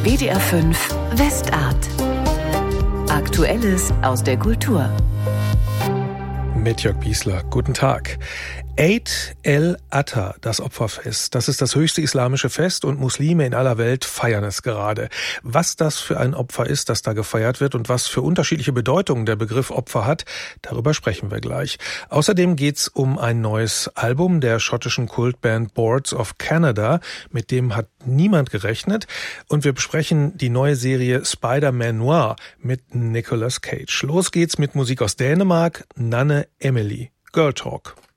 WDR 5 Westart. Aktuelles aus der Kultur. Mit Jörg Biesler. Guten Tag. Eid el-Adha, das Opferfest. Das ist das höchste islamische Fest und Muslime in aller Welt feiern es gerade. Was das für ein Opfer ist, das da gefeiert wird und was für unterschiedliche Bedeutungen der Begriff Opfer hat, darüber sprechen wir gleich. Außerdem geht's um ein neues Album der schottischen Kultband Boards of Canada. Mit dem hat niemand gerechnet. Und wir besprechen die neue Serie Spider-Man Noir mit Nicolas Cage. Los geht's mit Musik aus Dänemark, Nanne Emily. Girl Talk.